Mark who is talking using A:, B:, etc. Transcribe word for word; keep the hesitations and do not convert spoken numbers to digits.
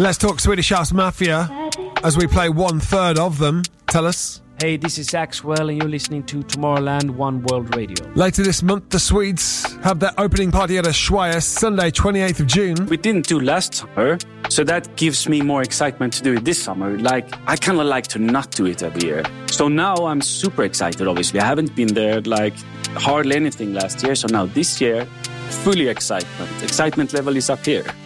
A: Let's talk Swedish House Mafia as we play one third of them. Tell us.
B: Hey, this is Axwell and you're listening to Tomorrowland One World Radio.
A: Later this month, the Swedes have their opening party at Ushuaia, Sunday, twenty-eighth of June.
C: We didn't do last summer, so that gives me more excitement to do it this summer. Like, I kind of like to not do it every year. So now I'm super excited, obviously. I haven't been there, like, hardly anything last year. So now this year, fully excitement. Excitement level is up here.